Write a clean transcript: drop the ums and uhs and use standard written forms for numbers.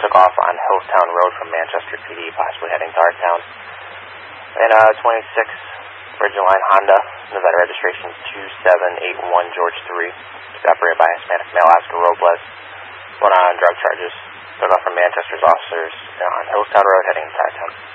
took off on Hillstown Road from Manchester PD, possibly heading to our town. And 26 Original Line Honda, Nevada registration 2781 George 3. It's operated by Hispanic male Oscar Robles. Going on drug charges. Took off from Manchester's officers on Hillstown Road heading to our town.